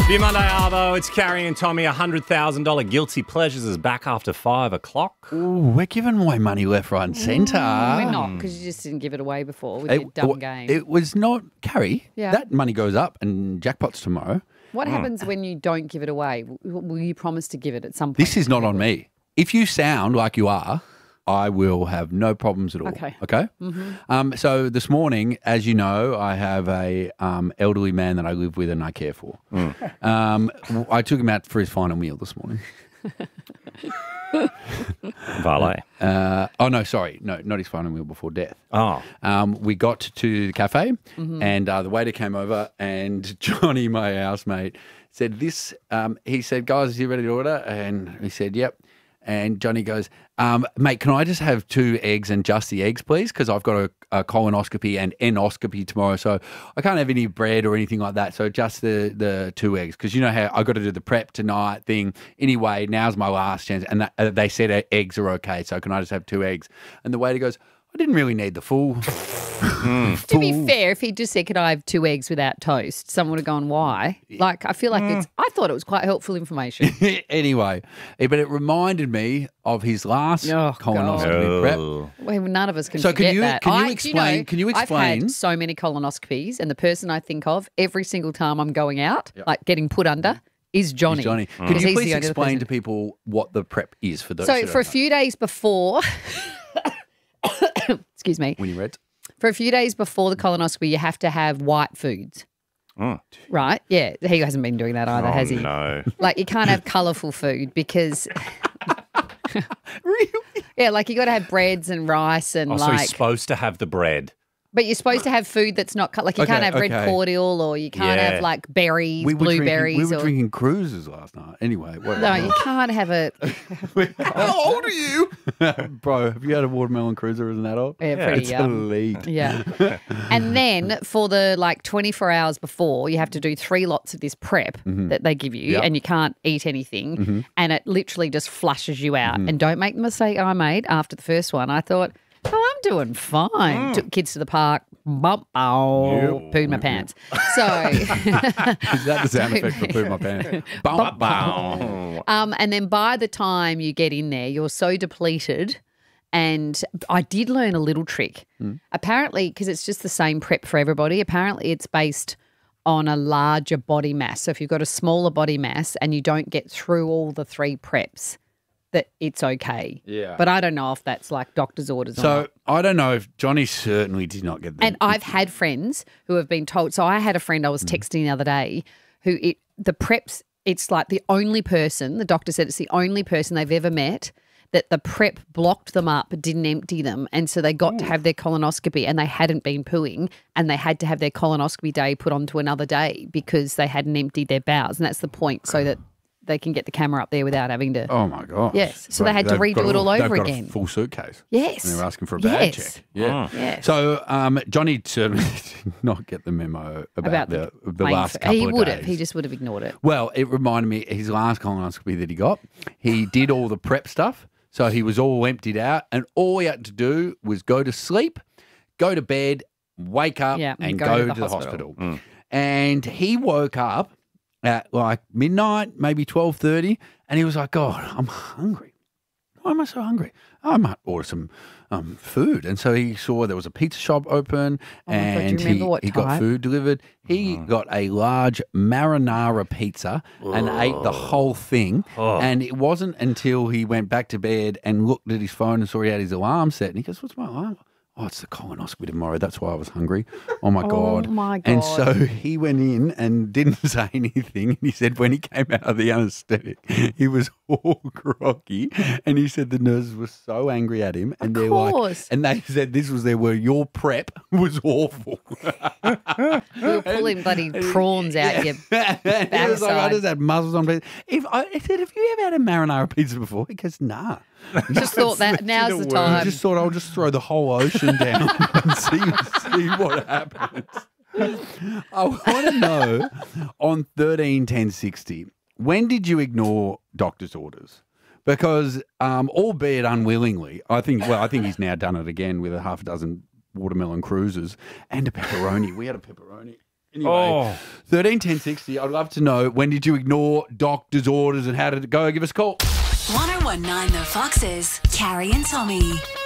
The Monday Arvo, it's Carrie and Tommy. $100,000 Guilty Pleasures is back after 5 o'clock. Ooh, we're giving away money left, right and centre. We're not, because you just didn't give it away before with your dumb game. It was not, Carrie, Yeah. that money goes up and jackpots tomorrow. What happens when you don't give it away? Will you promise to give it at some point? This is not on me. If you sound like you are, I will have no problems at all. Okay. Okay? Mm-hmm. So this morning, as you know, I have a elderly man that I live with and I care for. I took him out for his final meal this morning. Valet. No, not his final meal before death. Oh. We got to the cafe and the waiter came over and Johnny, my housemate, said this. He said, guys, is you ready to order? And he said, yep. And Johnny goes, mate, can I just have 2 eggs and just the eggs, please? Because I've got a colonoscopy and endoscopy tomorrow, so I can't have any bread or anything like that. So just the 2 eggs, because you know how I got to do the prep tonight thing. Anyway, now's my last chance. And they said eggs are okay, so can I just have 2 eggs? And the waiter goes, I didn't really need the full. To be fair, if he just said, could I have 2 eggs without toast, someone would have gone, why? Like, I feel like I thought it was quite helpful information. Anyway, but it reminded me of his last colonoscopy prep. Well, none of us can So forget that. can you explain? I've had so many colonoscopies, and the person I think of every single time I'm going out, like getting put under, is Johnny. Can Because you he's please the only explain person. to people what the prep is for those? So who for a don't few days before, excuse me, know? When you read, for a few days before the colonoscopy, you have to have white foods. Right? Yeah. He hasn't been doing that either, has he? No. Like, you can't have colourful food because, really? yeah, like you got to have breads and rice and So he's supposed to have the bread. but you're supposed to have food that's not like you can't have red cordial or you can't have like berries, blueberries. We were drinking cruises last night. Anyway, no, you can't have it. How old are you, bro? Have you had a watermelon cruiser as an adult? Yeah, pretty it's young. elite. Yeah. And then for the 24 hours before, you have to do 3 lots of this prep that they give you and you can't eat anything and it literally just flushes you out. And don't make the mistake I made after the first one. I thought, I'm doing fine. Took kids to the park, pooed my pants. So Is that the sound effect for poo my pants? Bump, bump. and then by the time you get in there, you're so depleted. And I did learn a little trick. Apparently, because it's just the same prep for everybody, apparently it's based on a larger body mass. So if you've got a smaller body mass and you don't get through all the 3 preps, that it's okay. Yeah. But I don't know if that's like doctor's orders or So not. I don't know if Johnny certainly did not get that. And I've had friends who have been told. So I had a friend I was texting the other day who the preps, it's like the only person, the doctor said it's the only person they've ever met that the prep blocked them up, didn't empty them. And so they got to have their colonoscopy and they hadn't been pooing and they had to have their colonoscopy day put onto another day because they hadn't emptied their bowels. And that's the point, so that they can get the camera up there without having to. Oh my gosh! Yes. So they had to redo it all over they've got again. A full suitcase. Yes. And they were asking for a bag check. Yeah. Yes. So Johnny certainly did not get the memo about the last couple he of would days. have. He just would have ignored it. Well, it reminded me his last colonoscopy that he got. He did all the prep stuff, so he was all emptied out, and all he had to do was go to sleep, go to bed, wake up, and go to the hospital. And he woke up at like midnight, maybe 12:30, and he was like, God, I'm hungry. Why am I so hungry? I might order some food. And so he saw there was a pizza shop open and he got food delivered. He got a large marinara pizza and ate the whole thing. And it wasn't until he went back to bed and looked at his phone and saw he had his alarm set. And he goes, what's my alarm? Oh, it's the colonoscopy tomorrow. That's why I was hungry. Oh, my God. Oh, my God. And so he went in and didn't say anything. And he said when he came out of the anaesthetic, he was all groggy. And he said the nurses were so angry at him. And they're like, and they said this was their word, your prep was awful. We were pulling bloody prawns out your backside. He was like, I just had mussels on pizza. I said, have you ever had a marinara pizza before? He goes, nah. Just thought that now's the time. I just thought I'll just throw the whole ocean down and see what happens. I want to know on 13-10-60, when did you ignore doctor's orders? Because, albeit unwillingly, I think he's now done it again with a half a dozen watermelon cruises and a pepperoni. We had a pepperoni Anyway, 13 10 60. I'd love to know, when did you ignore doctor's orders and how did it go? Give us a call. 1019 The Foxes, Carrie and Tommy.